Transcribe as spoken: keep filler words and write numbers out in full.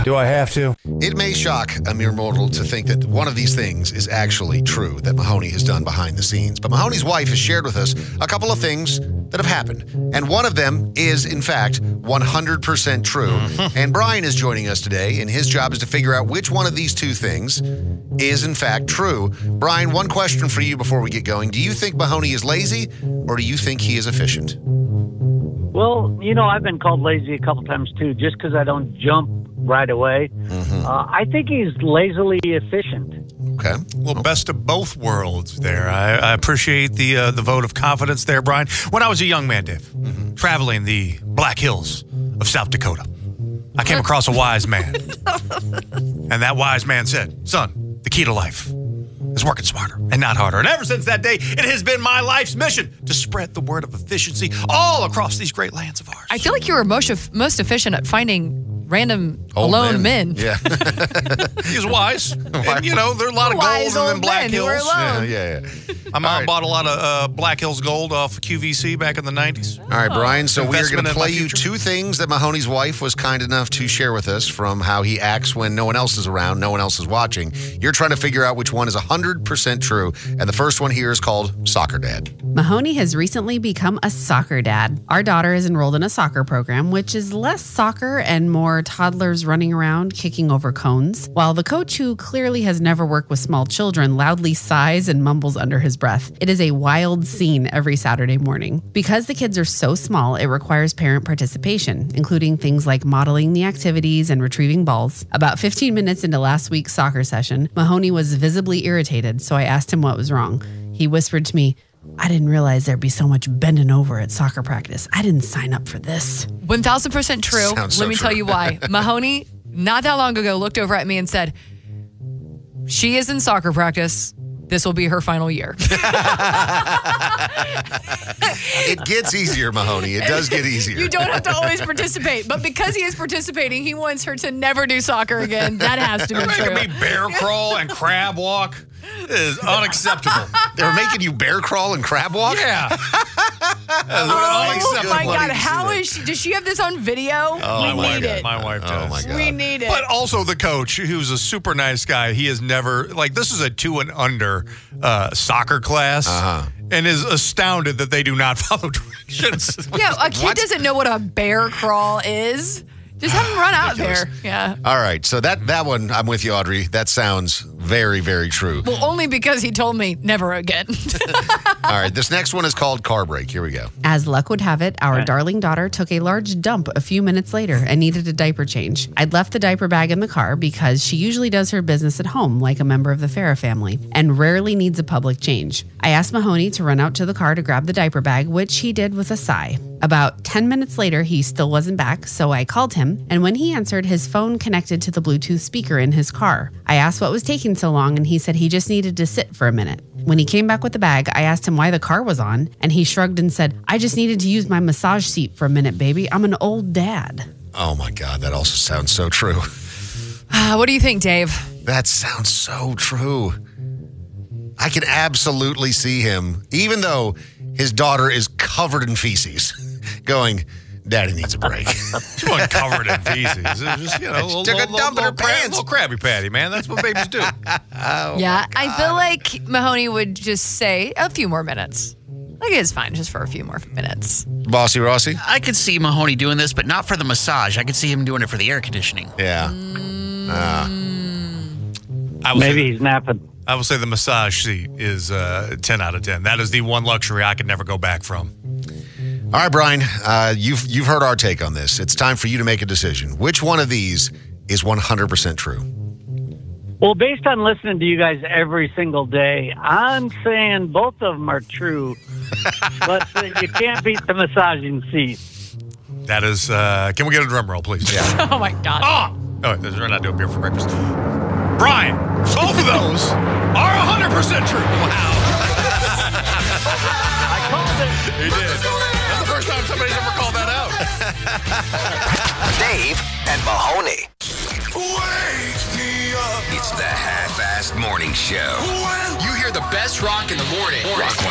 Do I have to? It may shock a mere mortal to think that one of these things is actually true that Mahoney has done behind the scenes. But Mahoney's wife has shared with us a couple of things that have happened. And one of them is, in fact, one hundred percent true. Mm-hmm. And Brian is joining us today, and his job is to figure out which one of these two things is, in fact, true. Brian, one question for you before we get going. Do you think Mahoney is lazy, or do you think he is efficient? Well, you know, I've been called lazy a couple times, too, just because I don't jump right away. Mm-hmm. Uh, I think he's lazily efficient. Okay. Well, best of both worlds there. I, I appreciate the uh, the vote of confidence there, Brian. When I was a young man, Dave, mm-hmm. traveling the Black Hills of South Dakota, I came across a wise man. And that wise man said, son, the key to life is working smarter and not harder. And ever since that day, it has been my life's mission to spread the word of efficiency all across these great lands of ours. I feel like you were most, most efficient at finding random old alone men. men. Yeah. He's wise. And, you know, there are a lot of Wise gold in old Black men who Hills. are alone. Yeah, yeah, yeah. My mom right. bought a lot of uh, Black Hills gold off Q V C back in the nineties. All right, Brian, so we are going Investment to in my play you future. two things that Mahoney's wife was kind enough to share with us from how he acts when no one else is around, no one else is watching. You're trying to figure out which one is one hundred percent true, and the first one here is called Soccer Dad. Mahoney has recently become a soccer dad. Our daughter is enrolled in a soccer program, which is less soccer and more toddlers running around kicking over cones, while the coach, who clearly has never worked with small children, loudly sighs and mumbles under his breath. It is a wild scene every Saturday morning. Because the kids are so small, it requires parent participation, including things like modeling the activities and retrieving balls. About fifteen minutes into last week's soccer session, Mahoney was visibly irritated, so I asked him what was wrong. He whispered to me, I didn't realize there'd be so much bending over at soccer practice. I didn't sign up for this. one thousand percent true. Sounds so Let me true. tell you why. Mahoney, not that long ago, looked over at me and said, she is in soccer practice. This will be her final year. It gets easier, Mahoney. It does get easier. You don't have to always participate. But because he is participating, he wants her to never do soccer again. That has to be They're true. making me bear crawl and crab walk. It is unacceptable. They were making you bear crawl and crab walk? Yeah. Oh Unacceptable. my God! Funny to How see is she? Does she have this on video? Oh, we my wife, need it. my wife does. Oh, my God. We need it. But also the coach, who's a super nice guy, he has never, like, this is a two and under uh, soccer class, Uh-huh. and is astounded that they do not follow directions. Yeah, a kid What? doesn't know what a bear crawl is. Just have him run out there. Yeah. All right, so that, that one, I'm with you, Audrey. That sounds very, very true. Well, only because he told me never again. All right, this next one is called Car Break. Here we go. As luck would have it, our darling daughter took a large dump a few minutes later and needed a diaper change. I'd left the diaper bag in the car because she usually does her business at home like a member of the Farah family and rarely needs a public change. I asked Mahoney to run out to the car to grab the diaper bag, which he did with a sigh. About ten minutes later, he still wasn't back, so I called him, and when he answered, his phone connected to the Bluetooth speaker in his car. I asked what was taking so long, and he said he just needed to sit for a minute. When he came back with the bag, I asked him why the car was on, and he shrugged and said, I just needed to use my massage seat for a minute, baby. I'm an old dad. Oh, my God, that also sounds so true. Uh, what do you think, Dave? That sounds so true. I can absolutely see him, even though his daughter is covered in feces, going, Daddy needs a break. She wasn't covered in feces. It was just, you know, a little, Took a little, dump in her little, crab, pants. little Krabby Patty, man. That's what babies do. Oh, yeah, I feel like Mahoney would just say a few more minutes. Like, it's fine just for a few more minutes. Bossy Rossi? I could see Mahoney doing this, but not for the massage. I could see him doing it for the air conditioning. Yeah. Ah. I will Maybe say, he's napping. I will say the massage seat is uh, ten out of ten. That is the one luxury I could never go back from. All right, Brian, uh, you've you've heard our take on this. It's time for you to make a decision. Which one of these is one hundred percent true? Well, based on listening to you guys every single day, I'm saying both of them are true. But uh, you can't beat the massaging seat. That is, uh, can we get a drum roll, please? Yeah. Oh, my God. Oh! Oh, we're not doing beer for breakfast. Brian, both of those are one hundred percent true. Wow. I called it. He did. That's the first time somebody's ever called that out. Dave and Mahoney. Wake me up. It's the half-assed morning show. You hear the best rock in the morning. Rock